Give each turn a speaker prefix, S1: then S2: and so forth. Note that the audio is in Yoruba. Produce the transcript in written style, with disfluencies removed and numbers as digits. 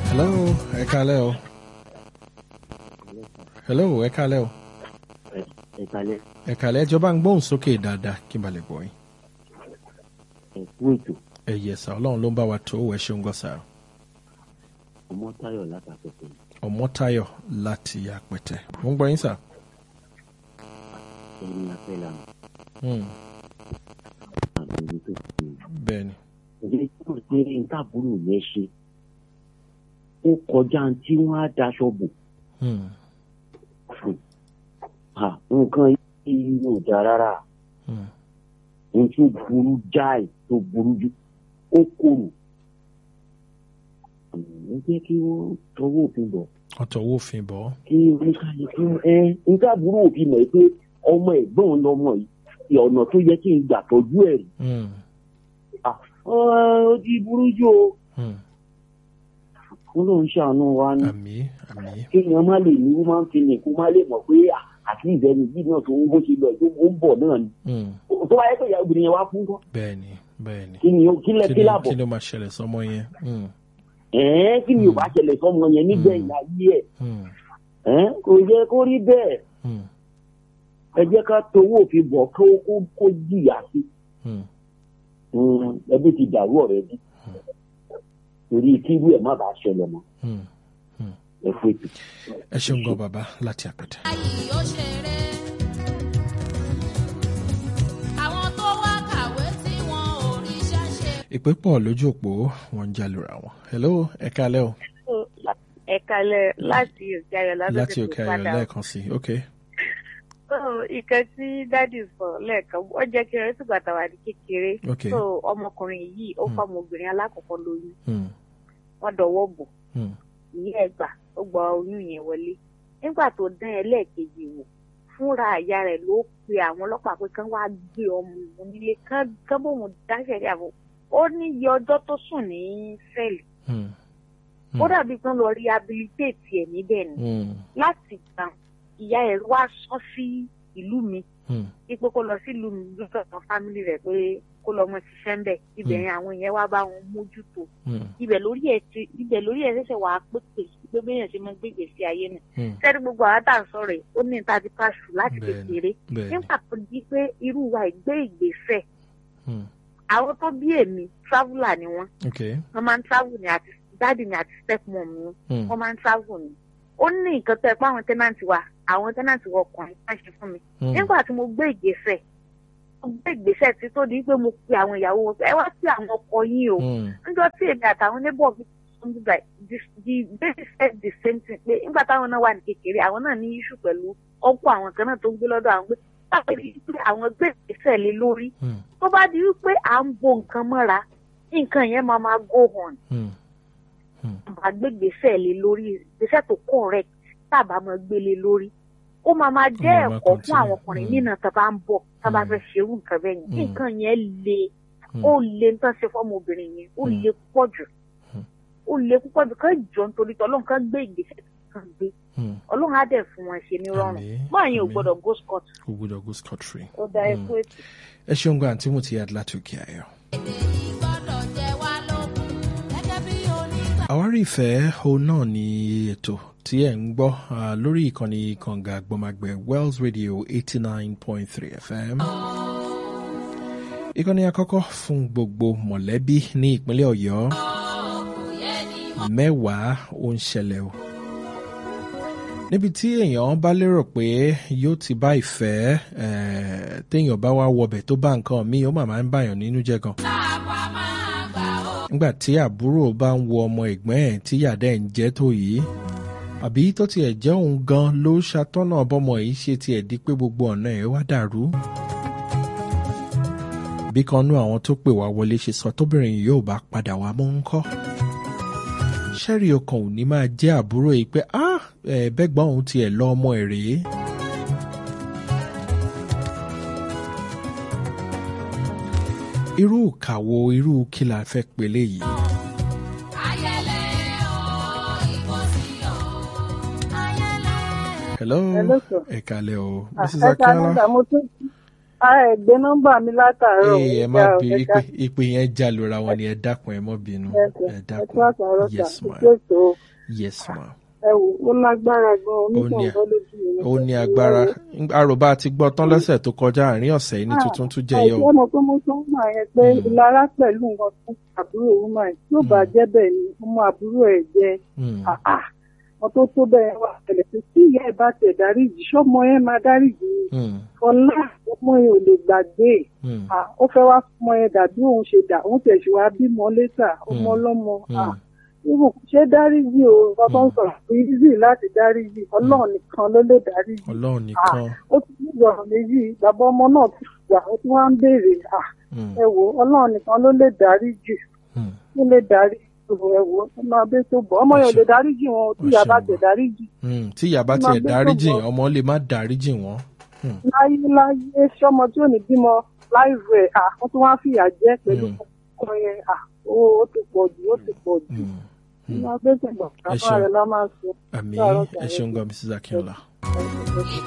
S1: Hello, ẹ káalẹ́ o. Hello, ẹ káalẹ́ o. Ẹ káalẹ́ ẹjọba ń gbóhùn sókè dáadáa kí n bá lè gbọ́ yín.
S2: Ẹ kú ètò.
S1: Ẹ yẹ sá Ọlọ́run ló ń bá wa tó ẹ ṣeun gan sá.
S2: Ọmọ́táyọ̀ láti Àpẹtẹ.
S1: Ọmọ́táyọ̀ láti Àpẹtẹ. Mo ń gbọ́ yín sá.
S2: Ẹni afẹ́ lànà.
S1: Bẹ́ẹ̀ni.
S2: Ìdílé tí wọ́n ṣe ìtàbùrù yẹn ṣe. Ó kọjá tí wọ́n á daṣọ bò. Nǹkan yìí yóò dáa rárá. Ohun tí ó burú jáì tó burú jù ó kòrò. Ó jẹ́ kí wọ́n tọwọ́ òfin bọ̀.
S1: Ọ̀tọ̀wọ́ òfin bọ̀.
S2: Kí oníkàlùkù ìtàbùrù òfin mọ̀ pé ọmọ ẹ̀gbọ́n lọmọ yìí ọ̀nà tó yẹ kí n gbà tọ́jú ẹ̀ rí. Ó ti burú jù o. Ó lóun ṣàánú wa ní.
S1: Àmín.
S2: Kéèyàn má lè ní woman clinic kó má lè mọ̀ pé àti ìbẹ̀rù yìí náà tó ń bó ṣe lọ ó ń bọ̀ náà ni. Tó wáyé pé ìyá obìnrin yẹn wá fún kọ́.
S1: Bẹ́ẹ̀ni.
S2: Kí lábọ̀.
S1: Kí ló máa ṣẹlẹ̀ sọ́mọ yẹn?
S2: Kí ni ò bá ṣẹlẹ̀ sọ́mọ yẹn nígbẹ̀yìn ayé ẹ̀? Kò yẹ kó rí bẹ́ẹ̀. Ẹ jẹ́ ká towó òfin bọ̀ kó jìyà sí. Ẹbí ti dàrú ọ̀rẹ́ bí. Torí kí irú ẹ̀ má bàa ṣẹlẹ̀ mọ́. Ẹ fún ètò.
S1: Ẹ ṣeun gan bàbá láti Àpẹtẹ. Ìpè pọ̀ lójú òpó wọn ń jalura wọn. Hello, ẹ káalẹ́ o.
S3: Ẹ káalẹ́ láti Òkè Ayọ̀
S1: láti Òkè Ayọ̀ lẹ́ẹ̀kan sí. Okay.
S3: Ìkan tí dádì sọ lẹ́ẹ̀kan ó jẹ́ kí ẹrẹ́ tìgbà tàwa ní kékeré.
S1: Okay.
S3: So ọmọkùnrin yìí ó fọ́ ọmọbìnrin alákọ̀ọ́kọ́ lóyún. Wọ́n dọwọ́ bò. Ìyá ẹ̀ gbà ó gba oyún yẹn wọlé. Nígbà tó dán ẹlẹ́ẹ̀kejì wò fúnra àyà rẹ̀ ló pe àwọn ọlọ́pàá pé kán wá gbé ọmọ òun nílé kán bóun dáṣẹ́ rí àbọ̀. Ó ní iye ọjọ́ tó sùn ní sẹ́ẹ̀lì. Ó dàbí kan lọ rehabilitate ẹ̀ níbẹ̀ ni. Láti gbà ìyá ẹ̀ wá sọ sí ìlú mi. Ipò kó lọ sí ìlú mi lọ́sọ̀ kan fámìlì rẹ̀ pé kó lọ mọ ṣiṣẹ́ ń bẹ̀. Ibẹ̀ yẹn àwọn yẹn wá bá wọn mójútó. Ibẹ̀ lórí ẹ̀ ṣẹ̀ṣẹ̀ wàá pépè pé béèyàn ṣe mọ gbégbé sí ayé nù. Sẹ́ni gbogbo àwọn tá à ń sọ̀rọ̀ ẹ̀ ó ní ìta ti pàṣù láti kékeré. Nígbà tó di pé irú wa ìgbé ìgbésẹ̀. Àwọn tó bí èmi traveller ni wọ́n. Wọ́n máa ń travel ní àti dáàdì mi àti stepmom mi. Wọ́n máa ń travel ni. Ó ní nǹkan tó ẹ pé àwọn tẹ́nàntì wa ọkùnrin máa ń ṣe fún mi. Nígbà tí mo gbé ìgbésẹ̀ tí tó di pé mo pe àwọn ìyàwó wọn ẹ wá sí àwọn ọkọ yín o. Níjọ́ tí èmi àtàwọn neighbor mi they said the same thing pé nígbà táwọn náà wà ní kékeré àwọn náà ní issue pẹ̀lú ọkọ àwọn kan náà tó ń gbé lọ́dọ̀ àwọn pé àwọn gbé ìgbésẹ̀ lé lórí. Tó bá di wípé à ń bo nǹkan mọ́ra nǹkan yẹn máa go on. Àgbégbèsè lé lórí ìgbésẹ̀ tó correct tábà máa gbélé lórí ó máa jẹ́ ẹ̀kọ́ fún àwọn ọkùnrin nínú tàbá ń bọ̀ tàbá fẹ́ ṣerú nǹkan bẹ́ẹ̀ yẹn nǹkan yẹn ó le nǹkan ṣe fọ́mọbìnrin yẹn ó le púpọ̀ jù ká jọ nítorí tọ́lọ́run ká gbé ìgbésẹ̀ kan gbé Ọlọ́run á dẹ̀ fún wọn ṣe ní rọrùn máa yẹn ò gbọ́dọ̀ go scot.
S1: Kò gbọ́dọ̀ go scot free.
S3: Ó dá ẹ kú ètò.
S1: Ẹ ṣeun gan àǹtí mo ti yà láti Òkè Ayọ̀. Àwárí ìfẹ́ òun náà ni ètò tí ẹ̀ ń gbọ́ lórí ìkànnì kànga gbọmagbẹ̀ Wells Radio 89.3 FM. Ìkànnì àkọ́kọ́ fún gbogbo mọ̀lẹ́bí ní ìpínlẹ̀ Ọ̀yọ́. Mẹ́wàá ó ń ṣẹlẹ̀ o. Níbi tí èèyàn bá lérò pé yóò ti bá ìfẹ́ téèyàn bá wá wọbẹ̀ tó bá nǹkan míì ó máa ń bàyàn nínú jẹ́ gan. Nígbà tí àbúrò bá ń wo ọmọ ẹ̀gbọ́n ẹ̀ tí yàdá ẹ̀ ń jẹ́ tó yìí àbí tó tiẹ̀ jẹ́ òun gan ló ṣàtọ́nà bọ́mọ yìí ṣe tiẹ̀ di pé gbogbo ọ̀nà ẹ̀ wá dàrú. Bí kan nú àwọn tó pè wá wọlé ṣe sọ tóbìnrin yìí yóò bá padà wá mọ́ ń kọ́. Ṣẹ́rí ọkàn ò ní máa jẹ́ àbúrò yìí pé bẹ́gbọ́n òun tiẹ̀ lọ ọmọ ẹ̀ rèé. Irú ìkàwò irú kí la fẹ́ pèlè yìí. Hello. Ẹ kálẹ́ o. Mrs. Akínọlá.
S4: Ẹgbẹ́ nọ́mbà mi látàárọ̀.
S1: Ẹ má bí ìpè yẹn já lóra wọn ni ẹ dákun ẹ mọ́ bínú. Ẹ dákun. Yes ma. Yes ma.
S4: Ẹ wò ó lágbára gan-an oníṣòwò lójú mi.
S1: Ó ní agbára. Àròbá ti gbọ́ tán lọ́sẹ̀ tó kọjá àárín ọ̀sẹ̀ ní tuntun tún jẹyọ.
S4: Ẹ mọ̀ pé mo sọ fún màá yẹn pé ìlara pẹ̀lú nǹkan fún àbúrò woman yìí yóò bá jẹ́ bẹ́ẹ̀ ni ọmọ àbúrò ẹ̀ jẹ́ wọn tó bẹ́ẹ̀ wà tẹ̀lẹ̀ pé tí ìyá ẹ̀ bá tẹ̀ dáríjì ṣọ́mọ yẹn máa dáríjì ni ọlá ọmọ yẹn ò lè gbàgbé ó fẹ́ wá fọmọ yẹn dàbí òun ṣe dà òun tẹ̀ ṣe wá bímọ létà ọmọ ọlọ́mọ ṣé dáríjì o bàbá ń sọ̀rọ̀ pé easy láti dáríjì ọlọ́run nìkan ló lè dáríjì
S1: ọlọ́run nìkan
S4: ó ti ní ìgbọ̀ràn méjì bàbá ọmọ náà ti gbà ó ti wá ń béèrè ẹ wò ọlọ́run nìkan ló lè dáríjì ló lè dáríjì ẹ wò ọmọ abẹ́ tó bọ̀ ọmọ yẹn ò lè dáríjì wọn tí ìyá bá tẹ̀ dáríjì.
S1: tí ìyá bá tẹ̀ dáríjì ọmọ lè má dáríjì wọn.
S4: láyé sọmọ tí ò ní bímọ láìvẹ̀ wọ́n tún wá fìyà jẹ pẹ̀lú ọkọ yẹn ó ti pọ̀ jù ó ti pọ̀ jù. Àmín. Ẹ ṣeun gan Mrs. Akínọlá.